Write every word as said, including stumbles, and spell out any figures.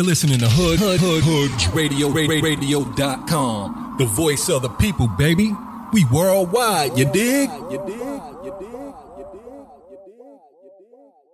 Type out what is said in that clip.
You're listening to Hood Hood Hood Hood Radio Radio dot com. The voice of the people, baby. We worldwide, you dig? You dig? You dig? You dig? You dig?